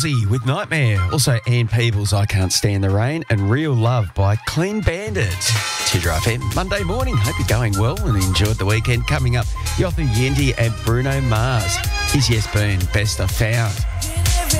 Halsey with Nightmare. Also Ann Peebles, I Can't Stand the Rain, and Real Love by Clean Bandit. Tidra FM, Monday morning. Hope you're going well and enjoyed the weekend. Coming up, Yothu Yendi and Bruno Mars. Is Yes Been Best I Found.